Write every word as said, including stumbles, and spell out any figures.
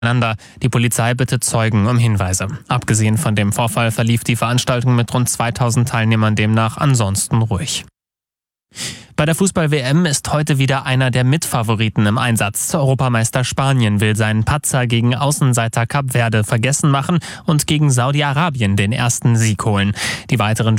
Die Polizei bittet Zeugen um Hinweise. Abgesehen von dem Vorfall verlief die Veranstaltung mit rund zweitausend Teilnehmern demnach ansonsten ruhig. Bei der Fußball-W M ist heute wieder einer der Mitfavoriten im Einsatz. Europameister Spanien will seinen Patzer gegen Außenseiter Kap Verde vergessen machen und gegen Saudi-Arabien den ersten Sieg holen. Die weiteren